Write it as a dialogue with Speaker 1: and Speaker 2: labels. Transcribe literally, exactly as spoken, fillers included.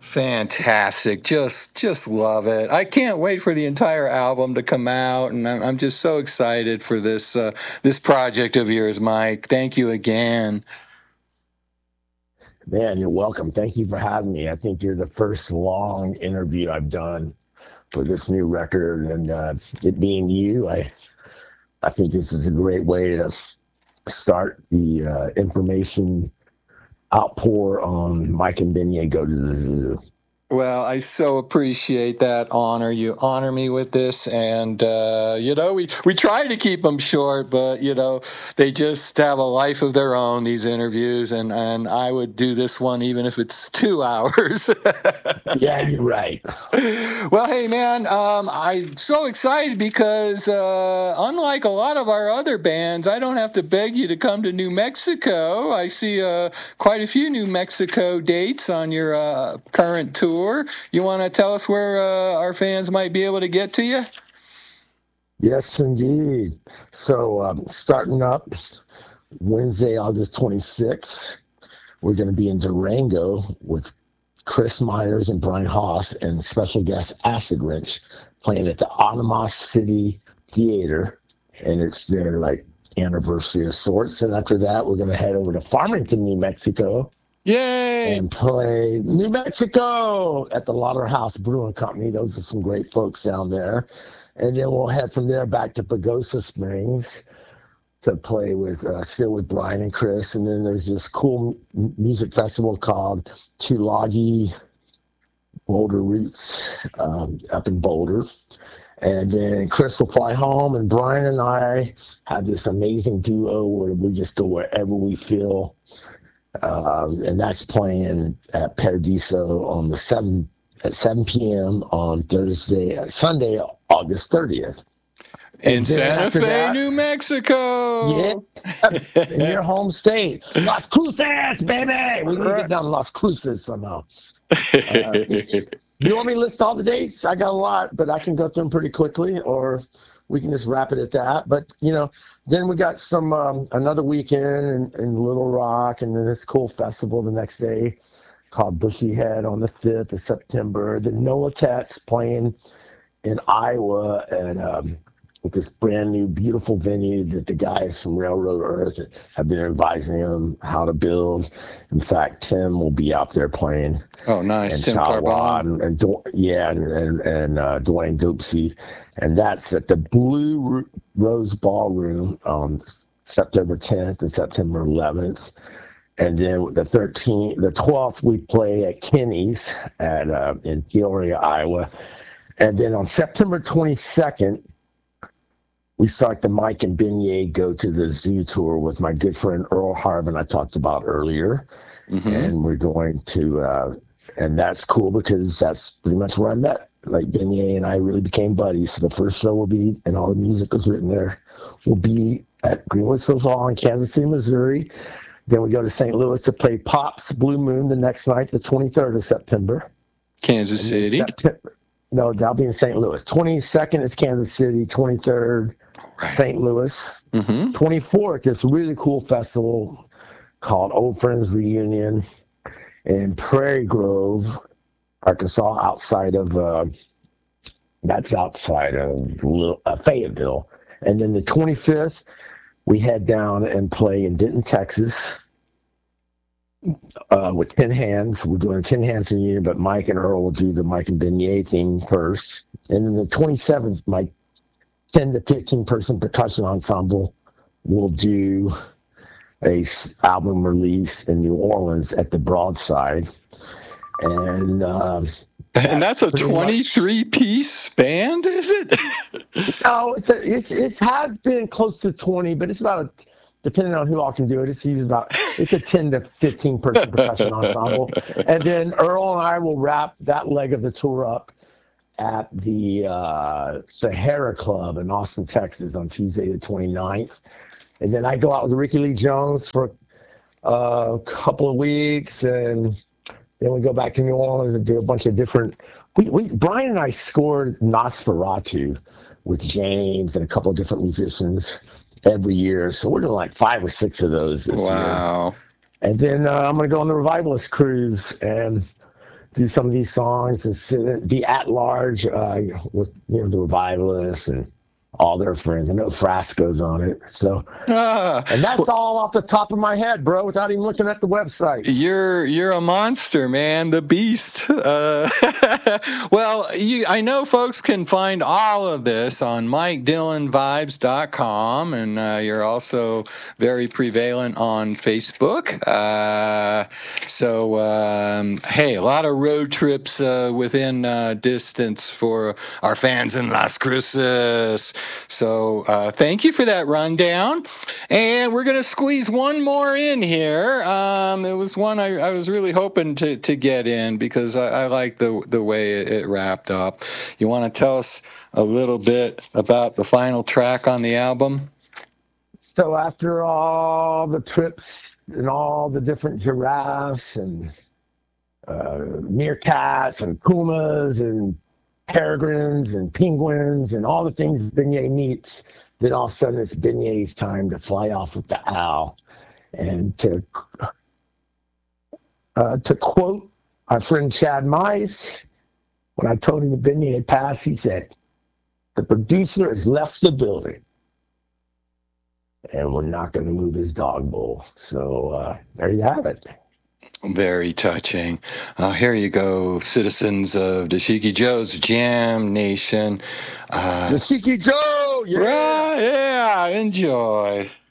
Speaker 1: Fantastic. Just just love it. I can't wait for the entire album to come out, and I'm, I'm just so excited for this uh, this project of yours, Mike. Thank you again.
Speaker 2: Man, you're welcome. Thank you for having me. I think you're the first long interview I've done for this new record, and uh, it being you, I I think this is a great way to start the uh, information outpour on Mike and Beignet Go to the Zoo.
Speaker 1: Well, I so appreciate that honor. You honor me with this, and uh, you know we we try to keep them short, but you know they just have a life of their own. These interviews, and and I would do this one even if it's two hours.
Speaker 2: Yeah, you're right.
Speaker 1: Well, hey man, um, I'm so excited because uh, unlike a lot of our other bands, I don't have to beg you to come to New Mexico. I see uh, quite a few New Mexico dates on your uh, current tour. You want to tell us where uh, our fans might be able to get to you?
Speaker 2: Yes, indeed. So um, starting up Wednesday, August twenty-sixth, we're going to be in Durango with Chris Myers and Brian Haas and special guest Acid Wrench playing at the Ottawa City Theater. And it's their like anniversary of sorts. And after that, we're going to head over to Farmington, New Mexico.
Speaker 1: Yay!
Speaker 2: And play New Mexico at the Lauderhouse Brewing Company. Those are some great folks down there. And then we'll head from there back to Pagosa Springs to play with, uh, still with Brian and Chris. And then there's this cool m- music festival called Tulagi Boulder Roots um, up in Boulder. And then Chris will fly home, and Brian and I have this amazing duo where we just go wherever we feel. Um, and that's playing at Paradiso on the seven at seven p.m. on Thursday, uh, Sunday, August thirtieth.
Speaker 1: In Santa Fe,
Speaker 2: that,
Speaker 1: New Mexico.
Speaker 2: Yeah, in your home state, Las Cruces, baby. We need to get down to Las Cruces somehow. Uh, you want me to list all the dates? I got a lot, but I can go through them pretty quickly, or we can just wrap it at that. But, you know, then we got some um, another weekend in, in Little Rock, and then this cool festival the next day called Bushy Head on the fifth of September. Then Noah Tetz playing in Iowa at um, with this brand new, beautiful venue that the guys from Railroad Earth have been advising him how to build. In fact, Tim will be out there playing.
Speaker 1: Oh, nice.
Speaker 2: And
Speaker 1: Tim
Speaker 2: Chawa
Speaker 1: Carbone.
Speaker 2: and, and Du- yeah, and and, and uh, Dwayne Doopsy, and that's at the Blue Ro- Rose Ballroom on September tenth and September eleventh. And then the thirteenth, the twelfth, we play at Kenny's at uh, in Peoria, Iowa. And then on September twenty-second, we start the Mike and Beignet Go to the Zoo tour with my good friend Earl Harvin I talked about earlier. Mm-hmm. And we're going to, uh, and that's cool because that's pretty much where I met. Like Beignet and I really became buddies. So the first show will be, and all the music was written there, will be at Greenwood Social Hall in Kansas City, Missouri. Then we go to Saint Louis to play Pops Blue Moon the next night, the twenty-third of September.
Speaker 1: Kansas City.
Speaker 2: September, no, that'll be in Saint Louis. twenty-second is Kansas City, twenty-third, right. Saint Louis. Mm-hmm. twenty-fourth, this really cool festival called Old Friends Reunion in Prairie Grove, Arkansas, outside of, uh, that's outside of Little, uh, Fayetteville. And then the twenty-fifth, we head down and play in Denton, Texas, uh, with Tin Hands. We're doing a Tin Hands reunion, but Mike and Earl will do the Mike and Beignet theme first. And then the twenty-seventh, my ten to fifteen person percussion ensemble will do a s- album release in New Orleans at the Broadside. And um,
Speaker 1: and that's a twenty-three piece band, is it?
Speaker 2: No, it's a, it's it's had been close to twenty, but it's about a, depending on who all can do it. It's usually about it's a ten to fifteen person percussion ensemble, and then Earl and I will wrap that leg of the tour up at the uh, Sahara Club in Austin, Texas, on Tuesday the twenty-ninth, and then I go out with Ricky Lee Jones for uh, a couple of weeks, and then we go back to New Orleans and do a bunch of different. We, we Brian and I scored Nosferatu with James and a couple of different musicians every year. So we're doing like five or six of those this
Speaker 1: wow.
Speaker 2: year. And then uh, I'm going to go on the Revivalist cruise and do some of these songs and sit, be at large uh, with you know the Revivalists and all their friends. I know Frasco's on it. So,
Speaker 1: ah,
Speaker 2: and that's all off the top of my head, bro, without even looking at the website.
Speaker 1: You're you're a monster, man, the beast. Uh, well, you, I know folks can find all of this on mike dillon vibes dot com, and uh, you're also very prevalent on Facebook. Uh, so, um, hey, a lot of road trips uh, within uh, distance for our fans in Las Cruces. So uh, thank you for that rundown. And we're going to squeeze one more in here. Um, it was one I, I was really hoping to, to get in because I, I like the, the way it, it wrapped up. You want to tell us a little bit about the final track on the album?
Speaker 2: So after all the trips and all the different giraffes and uh, meerkats and pumas and peregrines and penguins and all the things Beignet meets, then all of a sudden it's Beignet's time to fly off with the owl. And to uh, to quote our friend Chad Mice, when I told him that Beignet had passed, he said, "The producer has left the building and we're not going to move his dog bowl." So uh, there you have it.
Speaker 1: Very touching. Uh, here you go, citizens of Dashiki Joe's Jam Nation. Uh,
Speaker 2: Dashiki Joe! Yeah!
Speaker 1: Right, yeah, enjoy.